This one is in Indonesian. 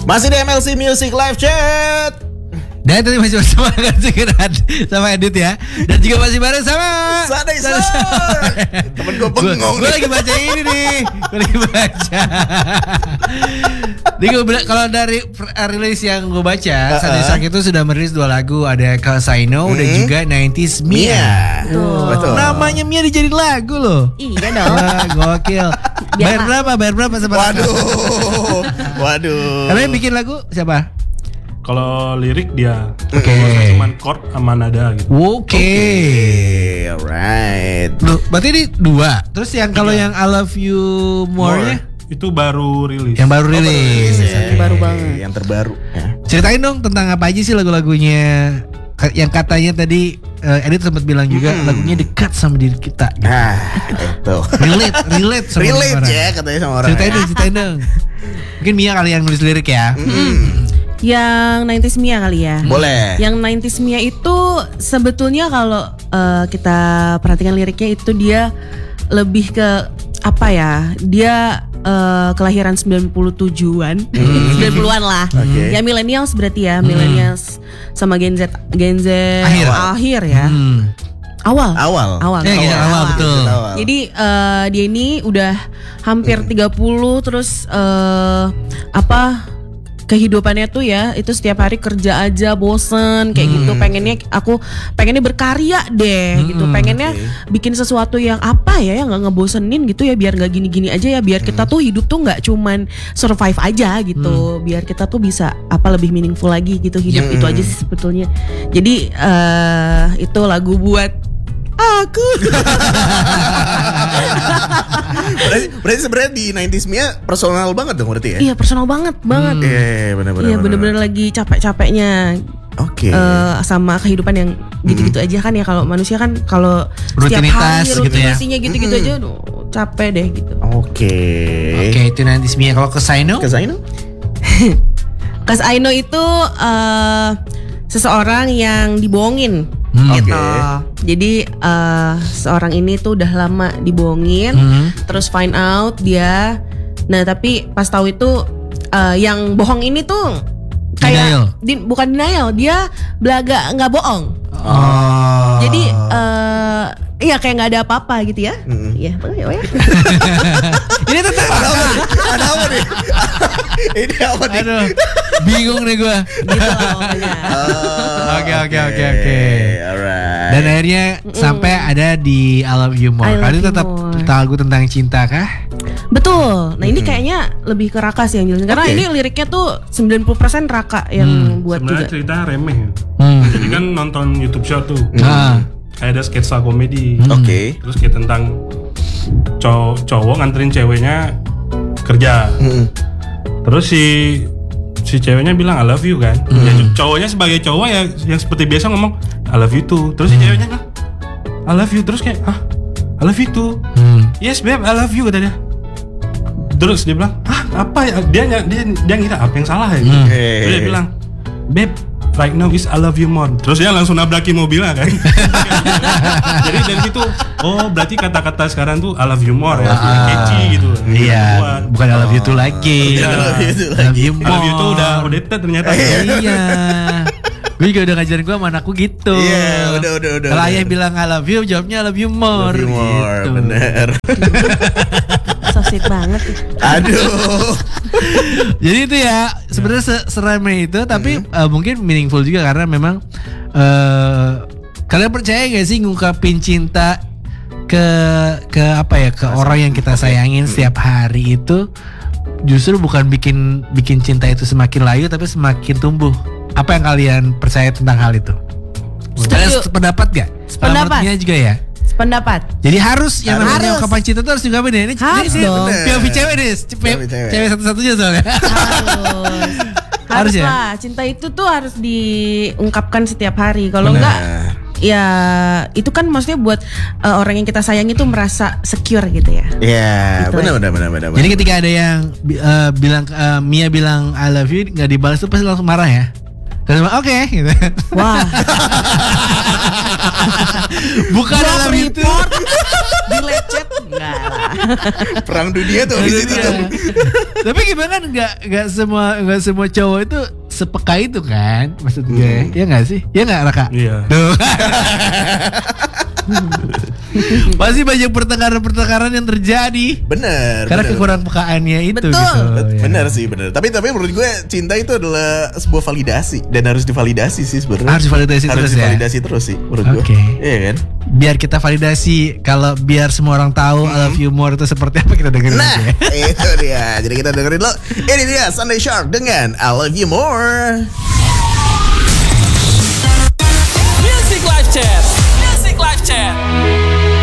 Masih di MLC Music Live Chat. Dan tadi masih bersama sama Edit ya. Dan juga masih bareng sama Sadai. Temen gue bengong. Gue lagi baca ini nih. Gue lagi baca. Kalau dari rilis yang gue baca, Sadai Sak itu sudah merilis 2 lagu. Ada Cause I Know dan juga 90s Mia. Betul. Namanya Mia dijadiin lagu loh. Iya dong. Wah, gokil. Bayar berapa sama Waduh. Tapi yang bikin lagu siapa? Kalau lirik dia, cuman chord sama nada gitu. Oke. Alright. Loh, berarti ini 2. Terus yang kalau yang I Love You More-nya itu baru rilis. yang baru rilis. Baru banget. Yang terbaru. Ya. Ceritain dong tentang apa aja sih lagu-lagunya. Yang katanya tadi Edit sempat bilang juga lagunya dekat sama diri kita. Gitu. Nah, itu. Relate sama Relate orang. ya katanya sama orang. Ceritain dong. Mungkin Mia kali yang nulis lirik ya. Yang 90s Mia kali ya. Boleh. Yang 90s Mia itu sebetulnya kalau kita perhatikan liriknya itu dia lebih ke apa ya? Dia kelahiran 97-an. 90-an lah. Okay. Ya millennials berarti ya, millennials sama Gen Z akhir ya. Awal. Ya, awal betul. Jadi dia ini udah hampir 30 terus kehidupannya tuh ya itu setiap hari kerja aja bosen kayak gitu, pengennya berkarya deh gitu, pengennya bikin sesuatu yang apa ya yang nggak ngebosenin gitu ya, biar nggak gini-gini aja ya, biar kita tuh hidup tuh nggak cuman survive aja gitu, biar kita tuh bisa lebih meaningful lagi gitu hidup. Itu aja sih sebetulnya. Jadi itu lagu buat aku. Berarti sebenarnya di 90s Mia personal banget dong berarti ya? Iya personal banget. Iya benar-benar. Iya benar-benar lagi capek-capeknya. Oke. Sama kehidupan yang gitu-gitu aja kan ya, kalau manusia kan kalau setiap hari rutinasinya gitu-gitu aja aduh, capek deh gitu. Oke, itu nanti Mia. Kalau ke Saino? Cause I Know itu seseorang yang dibohongin gitu. Jadi seorang ini tuh udah lama dibohongin, terus find out dia. Nah tapi pas tahu itu yang bohong ini tuh kayak bukan denial, dia belaga nggak bohong. Jadi iya kayak nggak ada apa-apa gitu ya. Iya, ya. Ini tetap ada apa nih? Ini apa nih? Aduh, bingung nih gue. Gitu pokoknya. Oke. Alright. Dan akhirnya sampai ada di I Love You More. Ini tetap lagu tentang cinta kah? Betul. Nah ini kayaknya lebih ke Raka sih yang jelasin, karena ini liriknya tuh 90% Raka yang buat sebenarnya juga. cerita remeh. Jadi kan nonton YouTube show tuh. Kayak ada sketsa komedi. Terus kayak tentang cowok nganterin ceweknya kerja. Terus si ceweknya bilang I love you kan. Ya, cowoknya sebagai cowok ya yang seperti biasa ngomong I love you too. Terus si ceweknya bilang I love you. Terus kayak I love you too. Yes babe I love you kata dia. Terus dia bilang apa ya, dia ngira apa yang salah ya. Terus dia bilang babe right now is I love you more. Terus dia langsung nabrakin mobilnya kan. Jadi dari situ berarti kata-kata sekarang tuh I love you more ya, catchy gitu. Iya, bukan I love you too lagi. I love you too I love you I love you tuh more. udah outdated ternyata. Iya. Gue juga udah ngajarin gue sama anakku gitu. Iya, udah. Kalau ayah bilang I love you, jawabnya I love you more. Love you more, gitu. bener. So sweet banget. Aduh. Jadi itu ya sebenarnya seremeh itu, tapi mungkin meaningful juga karena memang kalian percaya gak sih ngungkapin cinta ke apa ya, ke orang yang kita sayangin setiap hari itu justru bukan bikin cinta itu semakin layu tapi semakin tumbuh. Apa yang kalian percaya tentang hal itu? Kalian sependapat gak? Sependapat. Menurutnya juga ya. Pendapat. Jadi harus yang namanya ungkapan cinta itu harus diungkapin ya. Ini Harus dong. POV cewek nih, cewek satu-satunya soalnya. Harus ya? lah. Cinta itu tuh harus diungkapkan setiap hari. Kalau enggak ya itu kan maksudnya buat orang yang kita sayang itu merasa secure gitu ya. Iya, gitu benar. Jadi ketika ada yang bilang Mia bilang I love you nggak dibalas tuh pasti langsung marah ya. Terus oke gitu. Wah. Bukan dalam itu. Dilecet enggak lah. Perang dunia tuh di situ tuh. Tapi gimana kan nggak semua cowok itu sepeka itu kan, maksud gue. Ya nggak sih? Ya nggak, Raka? Iya. Tuh. Pasti banyak pertengkaran yang terjadi. Bener. Karena kekurangan pekaannya itu. Betul. Gitu. Ya. Bener sih, bener. Tapi menurut gue cinta itu adalah sebuah validasi dan harus divalidasi sih sebenarnya. Harus divalidasi terus ya. Divalidasi terus sih menurut gue. Iya kan? Biar kita validasi, kalau biar semua orang tahu I love you more itu seperti apa, kita dengerin Nah, aja. itu dia. Jadi kita dengerin lo. Ini dia Sunday Shark dengan I Love You More.